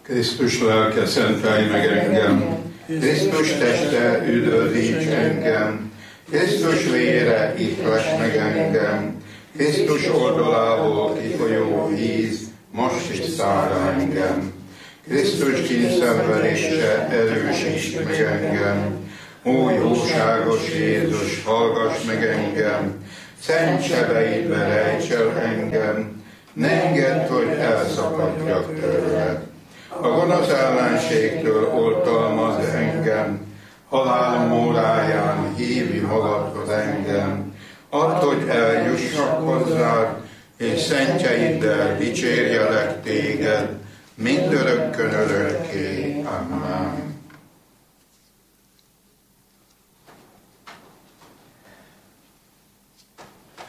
Krisztus lelke szentelj meg engem, Krisztus teste üdvözíts engem, Krisztus vére ihles meg engem, Krisztus oldalából kifolyó víz, most is szállj engem. Krisztus kínszenvedése erősíts meg engem, ó jóságos Jézus, hallgass meg engem, szent sebeidbe rejts el engem, ne engedd, hogy elszakadjak tőled. A gonosz ellenségtől oltalmazd engem, halálom óráján hívj magadhoz engem, add, hogy eljussak hozzád, és szentjeiddel dicsérjelek téged, mindörökkön örökké. Amen.